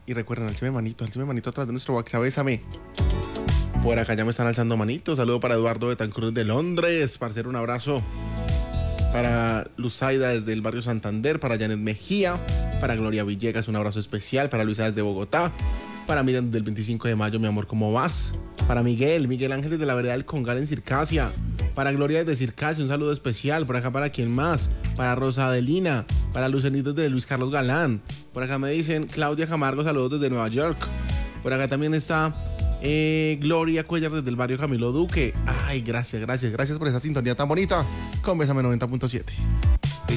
Y recuerden, alzame manito atrás de nuestro WhatsApp, bésame. Por acá ya me están alzando manitos. Saludo para Eduardo Betancur de Londres. Parcero, un abrazo. Para Luzaida desde el barrio Santander. Para Janet Mejía. Para Gloria Villegas, un abrazo especial. Para Luisa desde Bogotá. Para Miriam del 25 de mayo, mi amor, ¿cómo vas? Para Miguel Ángeles de la vereda del Congal en Circasia. Para Gloria desde Circasia, un saludo especial. Por acá, ¿para quién más? Para Rosa Adelina. Para Lucenitos de Luis Carlos Galán. Por acá me dicen Claudia Camargo, saludos desde Nueva York. Por acá también está Gloria Cuellar desde el barrio Camilo Duque. Ay, gracias por esa sintonía tan bonita con Bésame 90.7.